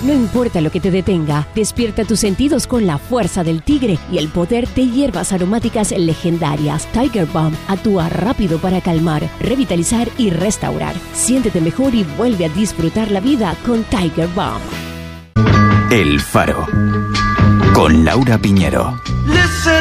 No importa lo que te detenga, despierta tus sentidos con la fuerza del tigre y el poder de hierbas aromáticas legendarias. Tiger Balm actúa rápido para calmar, revitalizar y restaurar. Siéntete mejor y vuelve a disfrutar la vida con Tiger Balm. El Faro, con Laura Piñero.